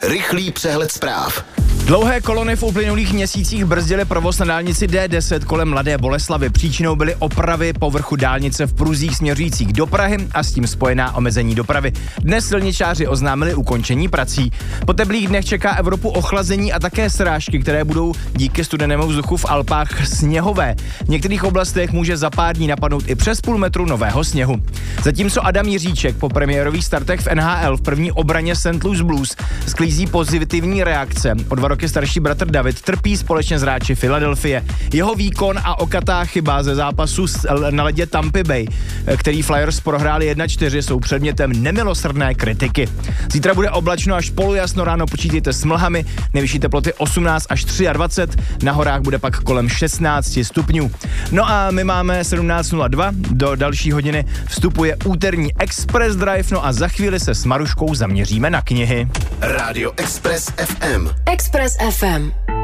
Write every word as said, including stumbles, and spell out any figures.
Rychlý přehled zpráv. Dlouhé kolony v uplynulých měsících brzdily provoz na dálnici D deset kolem Mladé Boleslavi. Příčinou byly opravy povrchu dálnice v pruzích směřujících do Prahy a s tím spojená omezení dopravy. Dnes silničáři oznámili ukončení prací. Po teplých dnech čeká Evropu ochlazení a také srážky, které budou díky studenému vzduchu v Alpách sněhové. V některých oblastech může za pár dní napadnout i přes půl metru nového sněhu. Zatímco Adam Jiříček po premiérových startech v N H L v první obraně Saint Louis Blues sklízí pozitivní reakce. O dva roky starší bratr David trpí společně s hráči Philadelphie. Jeho výkon a okatá chyba ze zápasu na ledě Tampa Bay, který Flyers prohráli jedna čtyři, jsou předmětem nemilosrdné kritiky. Zítra bude oblačno až polojasno, ráno počítejte s mlhami, nejvyšší teploty osmnáct až dvacet tři, na horách bude pak kolem šestnáct stupňů. No a my máme sedmnáct nula dva, do další hodiny vstupuje úterní Express Drive, no a za chvíli se s Maruškou zaměříme na knihy. Rádio Express F M. Express F M.